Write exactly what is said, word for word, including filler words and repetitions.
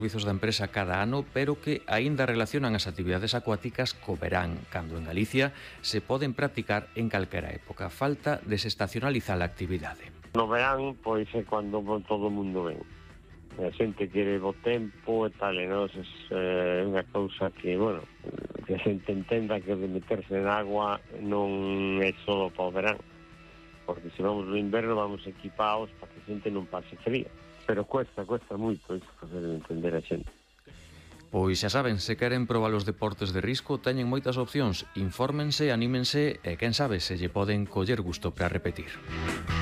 servizos da empresa cada ano, pero que aínda relacionan as actividades acuáticas co verán, cando en Galicia se poden practicar en calquera época. Falta desestacionalizar a actividade. No verán, pois é cando todo o mundo ven. A xente quere bo tempo e tal, e non é unha cousa que, bueno, que a xente entenda que de meterse en agua non é só para o verán, porque se vamos no inverno vamos equipados para que a xente non pase frío. Pero cuesta, cuesta moito iso facer entender a xente. Pois xa saben, se queren probar os deportes de risco, teñen moitas opcións. Infórmense, anímense e, quen sabe, se lle poden coller gusto para repetir.